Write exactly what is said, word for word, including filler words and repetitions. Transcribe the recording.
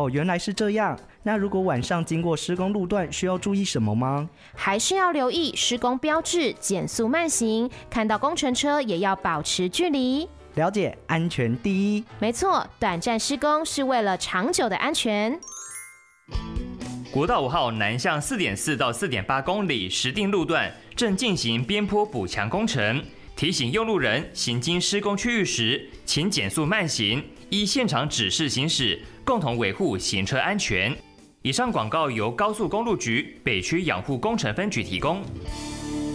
哦，原来是这样。那如果晚上经过施工路段，需要注意什么吗？ 还是要留意施工标志，减速慢行，看到工程车也要保持距离。 了解，安全第一。 没错，短暂施工是为了长久的安全。 国道五号南向 四点四 到 四点八 公里实定路段正进行边坡补强工程，提醒用路人行经施工区域时，请减速慢行，依现场指示行驶，共同维护行车安全。以上广告由高速公路局北区养护工程分局提供。